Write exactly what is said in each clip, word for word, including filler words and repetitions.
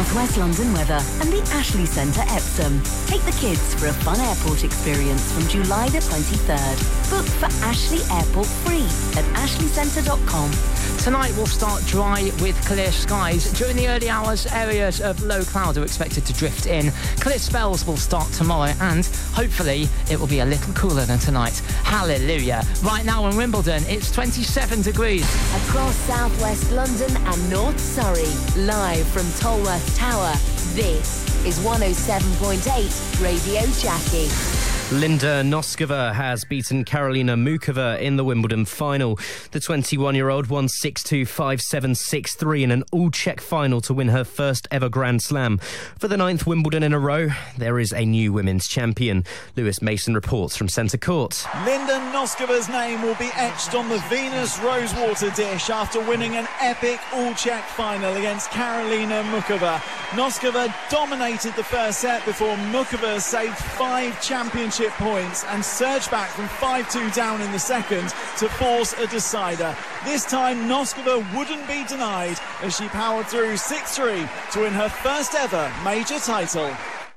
South West London weather and the Ashley Centre Epsom. Take the kids for a fun airport experience from July the twenty-third. Book for Ashley Airport free at ashley centre dot com. Tonight will start dry with clear skies. During the early hours, areas of low cloud are expected to drift in. Clear spells will start tomorrow and hopefully it will be a little cooler than tonight. Hallelujah. Right now in Wimbledon, it's twenty-seven degrees. Across South West London and North Surrey, live from Tolworth Tower, this is one oh seven point eight Radio Jackie. Linda Noskova has beaten Karolina Muchova in the Wimbledon final. The twenty-one-year-old won six two, five seven, six three in an all-Czech final to win her first ever Grand Slam. For the ninth Wimbledon in a row, there is a new women's champion. Lewis Mason reports from Centre Court. Linda Noskova's name will be etched on the Venus Rosewater dish after winning an epic all-Czech final against Karolina Muchova. Noskova dominated the first set before Muchova saved five championship points and surged back from five two down in the second to force a decider. This time Noskova wouldn't be denied as she powered through six three to win her first ever major title.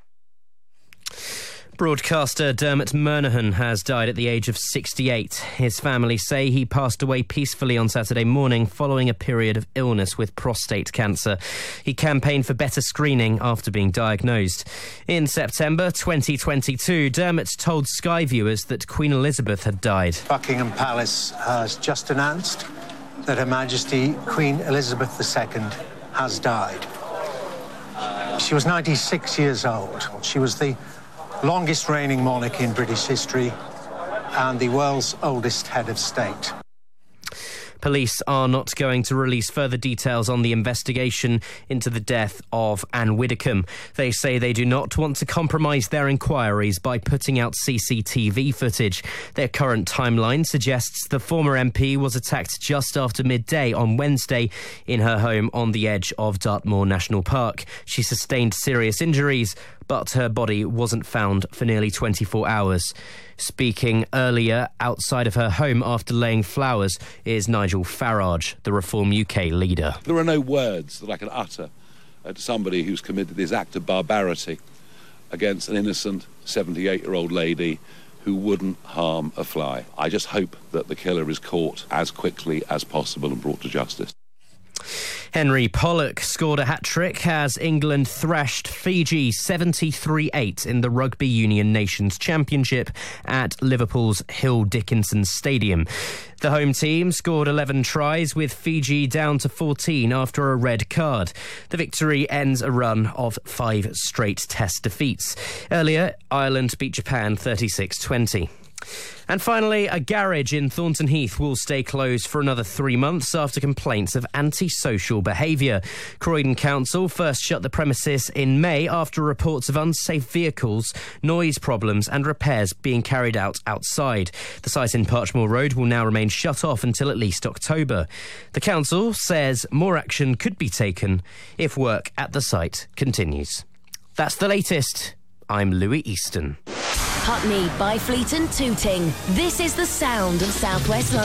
Broadcaster Dermot Murnaghan has died at the age of sixty-eight. His family say he passed away peacefully on Saturday morning following a period of illness with prostate cancer. He campaigned for better screening after being diagnosed. In September twenty twenty-two, Dermot told Sky viewers that Queen Elizabeth had died. Buckingham Palace has just announced that Her Majesty Queen Elizabeth the Second has died. She was ninety-six years old. She was the longest reigning monarch in British history and the world's oldest head of state. Police are not going to release further details on the investigation into the death of Anne Widdecombe. They say they do not want to compromise their inquiries by putting out C C T V footage. Their current timeline suggests the former M P was attacked just after midday on Wednesday in her home on the edge of Dartmoor National Park. She sustained serious injuries, but her body wasn't found for nearly twenty-four hours. Speaking earlier outside of her home after laying flowers is Nigel Farage, the Reform U K leader. There are no words that I can utter uh, to somebody who's committed this act of barbarity against an innocent seventy-eight-year-old lady who wouldn't harm a fly. I just hope that the killer is caught as quickly as possible and brought to justice. Henry Pollock scored a hat-trick as England thrashed Fiji seventy-three eight in the Rugby Union Nations Championship at Liverpool's Hill Dickinson Stadium. The home team scored eleven tries with Fiji down to fourteen after a red card. The victory ends a run of five straight Test defeats. Earlier, Ireland beat Japan thirty-six twenty. And finally, a garage in Thornton Heath will stay closed for another three months after complaints of antisocial behaviour. Croydon Council first shut the premises in May after reports of unsafe vehicles, noise problems and repairs being carried out outside. The site in Parchmore Road will now remain shut off until at least October. The council says more action could be taken if work at the site continues. That's the latest. I'm Louis Easton. Putney, Byfleet and Tooting. This is the sound of South West London.